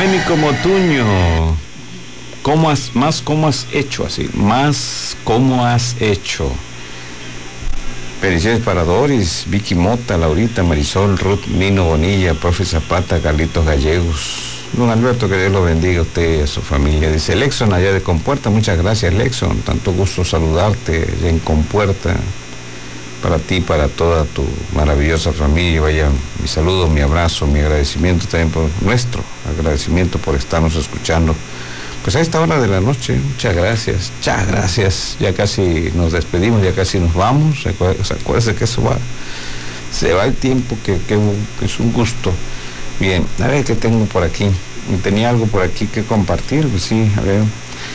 Doménico Motuño, ¿cómo has hecho así? Más, ¿cómo has hecho? Felicidades para Doris, Vicky Mota, Laurita, Marisol, Ruth, Nino Bonilla, Profe Zapata, Carlitos Gallegos. Don Alberto, que Dios lo bendiga a usted y a su familia. Dice Lexon, allá de Compuerta. Muchas gracias, Lexon. Tanto gusto saludarte allá en Compuerta. Para ti, para toda tu maravillosa familia. Vaya, mi saludo, mi abrazo, mi agradecimiento también por nuestro agradecimiento por estarnos escuchando. Pues a esta hora de la noche, muchas gracias. Ya casi nos despedimos, ya casi nos vamos. Acuérdense que eso va, se va el tiempo, que es un gusto. Bien, a ver qué tengo por aquí. Tenía algo por aquí que compartir, pues sí, a ver.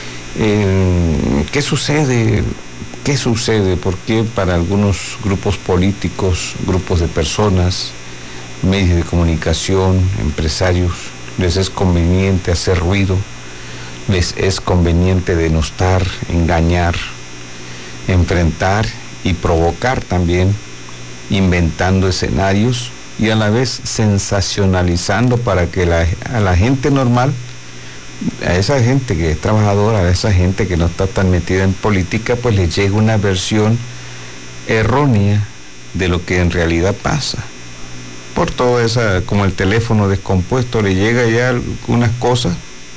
¿Qué sucede? ¿Qué sucede? ¿Por qué para algunos grupos políticos, grupos de personas, medios de comunicación, empresarios, les es conveniente hacer ruido, les es conveniente denostar, engañar, enfrentar y provocar también, inventando escenarios y a la vez sensacionalizando para que a la gente normal, a esa gente que es trabajadora, a esa gente que no está tan metida en política, pues les llega una versión errónea de lo que en realidad pasa? Por toda esa, como el teléfono descompuesto, le llega ya algunas cosas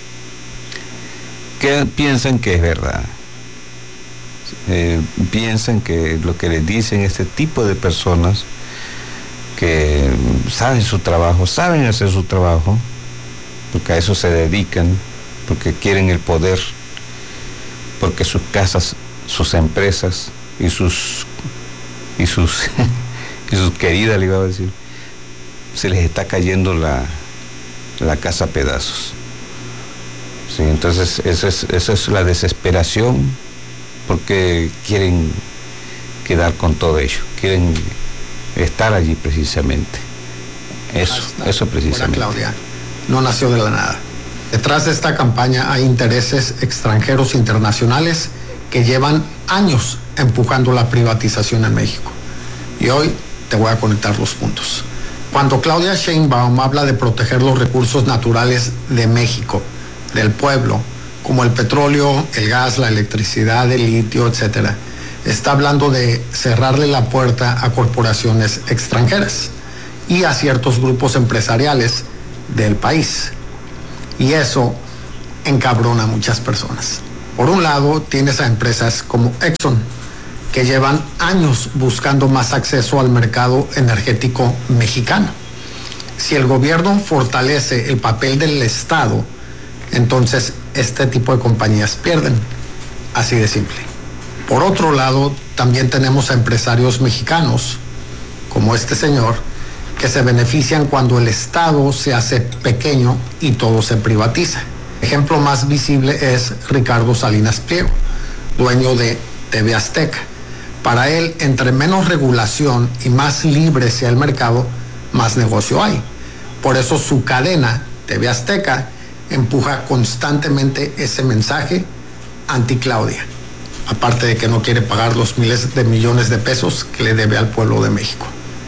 que piensan que es verdad. Piensan que lo que les dicen este tipo de personas que saben su trabajo, saben hacer su trabajo, porque a eso se dedican, porque quieren el poder, porque sus casas, sus empresas y sus queridas, le iba a decir, se les está cayendo la casa a pedazos. Sí, entonces esa es la desesperación, porque quieren quedar con todo ello, quieren estar allí precisamente. Eso precisamente. Claudia, no nació de la nada. Detrás de esta campaña hay intereses extranjeros internacionales que llevan años empujando la privatización en México. Y hoy te voy a conectar los puntos. Cuando Claudia Sheinbaum habla de proteger los recursos naturales de México, del pueblo, como el petróleo, el gas, la electricidad, el litio, etcétera, está hablando de cerrarle la puerta a corporaciones extranjeras y a ciertos grupos empresariales del país. Y eso encabrona a muchas personas. Por un lado, tienes a empresas como Exxon, que llevan años buscando más acceso al mercado energético mexicano. Si el gobierno fortalece el papel del Estado, entonces este tipo de compañías pierden. Así de simple. Por otro lado, también tenemos a empresarios mexicanos, como este señor, que se benefician cuando el Estado se hace pequeño y todo se privatiza. El ejemplo más visible es Ricardo Salinas Pliego, dueño de TV Azteca. Para él, entre menos regulación y más libre sea el mercado, más negocio hay. Por eso su cadena, TV Azteca, empuja constantemente ese mensaje anti-Claudia, aparte de que no quiere pagar los miles de millones de pesos que le debe al pueblo de México.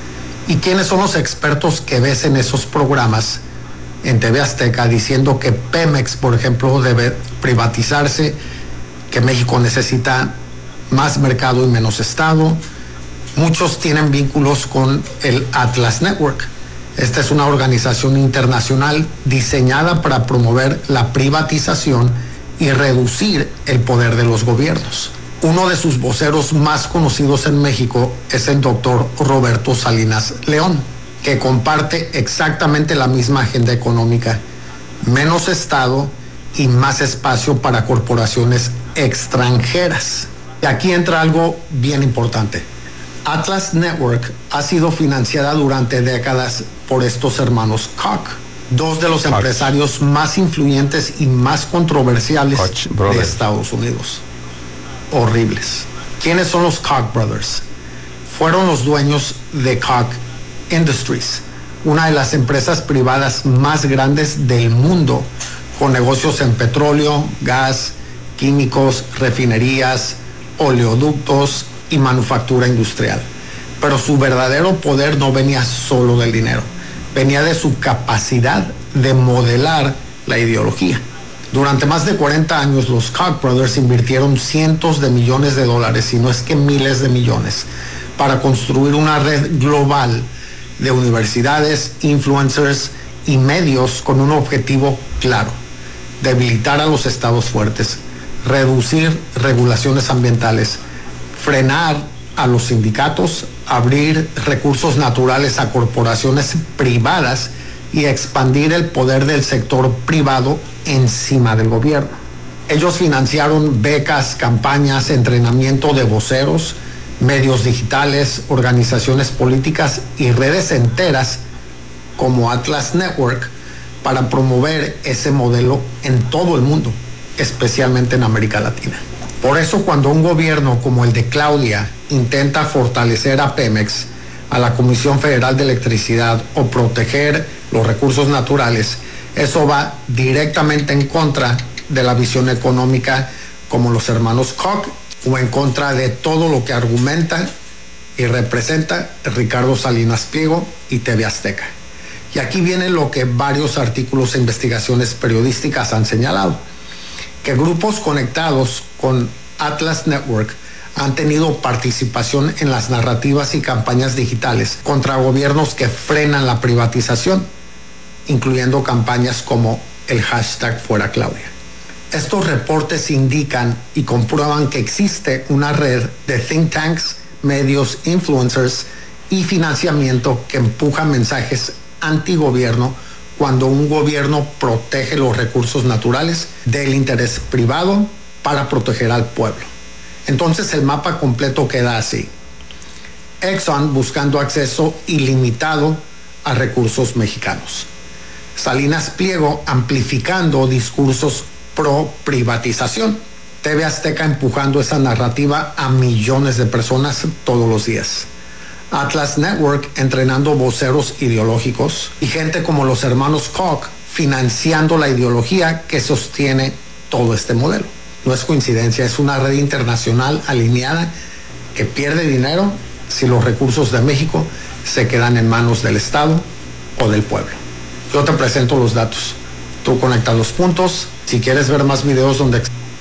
¿Y quiénes son los expertos que ves en esos programas en TV Azteca diciendo que Pemex, por ejemplo, debe privatizarse, que México necesita más mercado y menos Estado? Muchos tienen vínculos con el Atlas Network. Esta es una organización internacional diseñada para promover la privatización y reducir el poder de los gobiernos. Uno de sus voceros más conocidos en México es el doctor Roberto Salinas León, que comparte exactamente la misma agenda económica: menos Estado y más espacio para corporaciones extranjeras. Y aquí entra algo bien importante. Atlas Network ha sido financiada durante décadas por estos hermanos Koch, dos de los empresarios más influyentes y más controversiales de Estados Unidos. Horribles. ¿Quiénes son los Koch brothers? Fueron los dueños de Koch Industries, una de las empresas privadas más grandes del mundo, con negocios en petróleo, gas, químicos, refinerías, oleoductos y manufactura industrial. Pero su verdadero poder no venía solo del dinero, venía de su capacidad de modelar la ideología. Durante más de 40 años, los Koch brothers invirtieron cientos de millones de dólares, si no es que miles de millones, para construir una red global de universidades, influencers y medios con un objetivo claro: debilitar a los estados fuertes, reducir regulaciones ambientales, frenar a los sindicatos, abrir recursos naturales a corporaciones privadas y expandir el poder del sector privado encima del gobierno. Ellos financiaron becas, campañas, entrenamiento de voceros, medios digitales, organizaciones políticas y redes enteras como Atlas Network para promover ese modelo en todo el mundo, especialmente en América Latina. Por eso, cuando un gobierno como el de Claudia intenta fortalecer a Pemex, a la Comisión Federal de Electricidad o proteger los recursos naturales, eso va directamente en contra de la visión económica como los hermanos Koch, o en contra de todo lo que argumenta y representa Ricardo Salinas Pliego y TV Azteca. Y aquí viene lo que varios artículos e investigaciones periodísticas han señalado: que grupos conectados con Atlas Network han tenido participación en las narrativas y campañas digitales contra gobiernos que frenan la privatización, incluyendo campañas como el hashtag Fuera Claudia. Estos reportes indican y comprueban que existe una red de think tanks, medios, influencers y financiamiento que empuja mensajes antigobierno cuando un gobierno protege los recursos naturales del interés privado para proteger al pueblo. Entonces el mapa completo queda así: Exxon buscando acceso ilimitado a recursos mexicanos, Salinas Pliego amplificando discursos pro privatización, TV Azteca empujando esa narrativa a millones de personas todos los días, Atlas Network entrenando voceros ideológicos y gente como los hermanos Koch financiando la ideología que sostiene todo este modelo. No es coincidencia, es una red internacional alineada que pierde dinero si los recursos de México se quedan en manos del Estado o del pueblo. Yo te presento los datos, tú conectas los puntos. Si quieres ver más videos donde...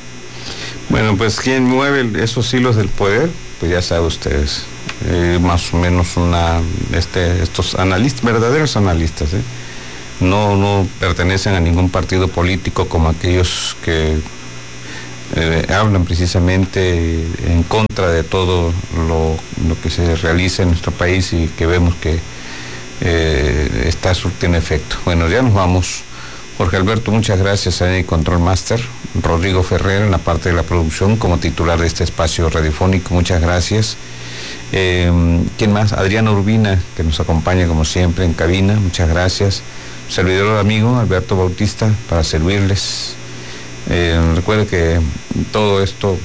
Bueno, pues quien mueve esos hilos del poder, pues ya saben ustedes, más o menos estos analistas, verdaderos analistas, no pertenecen a ningún partido político como aquellos que hablan precisamente en contra de todo lo que se realiza en nuestro país y que vemos que está surtiendo efecto. Bueno, ya nos vamos. Jorge Alberto, muchas gracias a el Control Master. Rodrigo Ferrer en la parte de la producción como titular de este espacio radiofónico, muchas gracias. ¿Quién más? Adriana Urbina, que nos acompaña como siempre en cabina, muchas gracias. Servidor amigo Alberto Bautista para servirles. Recuerde que todo esto,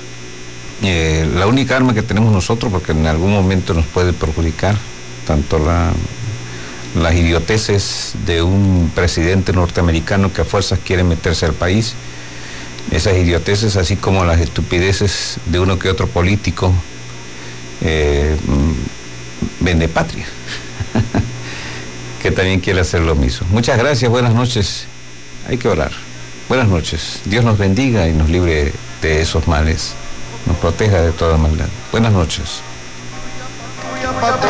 la única arma que tenemos nosotros, porque en algún momento nos puede perjudicar, tanto las idioteces de un presidente norteamericano que a fuerzas quiere meterse al país, esas idioteces, así como las estupideces de uno que otro político vendepatria, que también quiere hacer lo mismo. Muchas gracias, buenas noches. Hay que orar. Buenas noches. Dios nos bendiga y nos libre de esos males, nos proteja de toda maldad. Buenas noches.